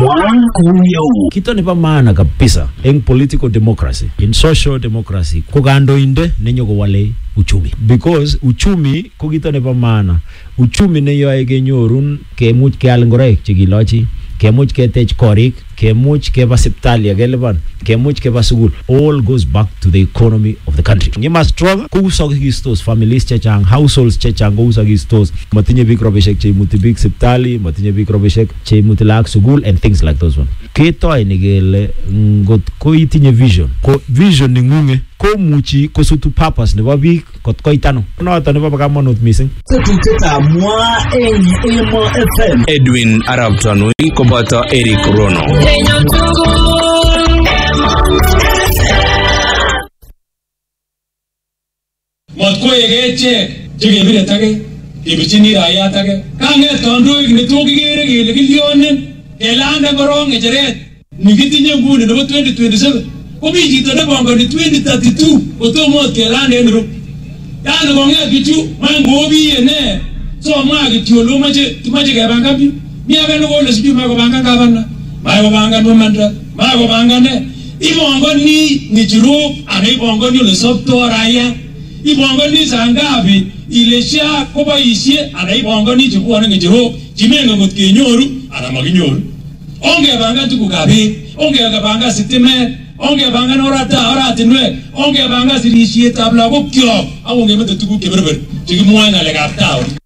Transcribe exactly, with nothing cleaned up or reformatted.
Kito nepa maana kabisa in political democracy, in social democracy, kukandoinde nenyo kowale uchumi. Because uchumi ko kito nepa maana. Uchumi neyoe kenyorun kemuch keal ngoroik chekilochi, kemuch ketech korik, kemuch keba sipitali akelipan, kemuch keba sukul. All goes back to the economy of the country. Nyima strong kousakistos families chechang, households chechang kousakistos. Matinye bik robishek cheimuti bik sipitali, matinye bik robishek cheimuti lagok sukul and things like those one. Ketoi nikele ngot ko itinye vision, ko vision ningunge ko muchi kosutu purpose nebo bik kot koitano. Noto nebo kamanut missing. Edwin Arab Tanui koboto Eric Rono. Matkoe keche chekebire take ibirchini raia take kanget kandoik netokigere kele kilyonen kelande korong ngecheret nikitinye nguni nebo twenty twenty-seven komi chito nebongoni twenty thirty-two kotomo kelande en ru yani konget bichu mangobiye ne so mwa kityo lo mache tumache kebangan bi mi age no kole siju ma kobangan gavana ma kobangan mamanda ma kobangan ne ibongoni ni jiro ane ibongoni le sopto raia ibongoni sangabi ilesha kobaishie ana ibongoni chikuwa ne jiro jimengo mutkenyoru ana maginyoru onge banga tukugabe onge banga sitime onge banga norata oratinwe onge banga sirishie tabla kokyo awonge mete tuku keberber chikimwanya le kaptao